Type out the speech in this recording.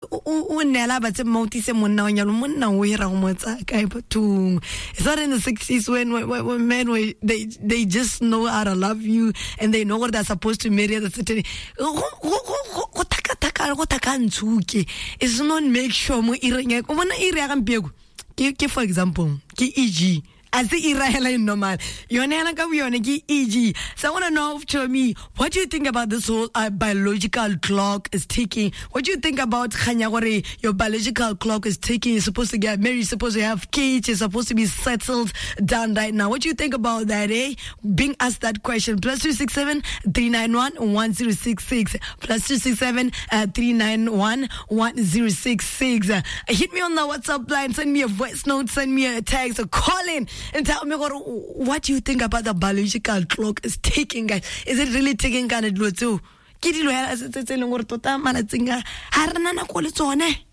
o nela ba tse mouti se monna o nyalo monna o ira go motsa ka ipatung. It's not in the 60s when men were they just know how to love you and they know what they're supposed to marry at a certain go taka ntsuke. It's not make sure mo ireng go bona ire ya gampiego ke for example ke EG as the Irahela in normal. Yonela Gavione EG. So I want to know to me, what do you think about this whole biological clock is ticking? What do you think about Khanyagore? Your biological clock is ticking. You're supposed to get married. You're supposed to have kids. You're supposed to be settled down right now. What do you think about that, eh? Being asked that question. +267 391 1066. +267 391 1066. Hit me on the WhatsApp line. Send me a voice note. Send me a text or call in. And tell me what do you think about the biological clock is ticking, guys? Is it really ticking? Can it do too? Ke dilo ya se tse leng gore tota malatseng a ha rena na go le tsone.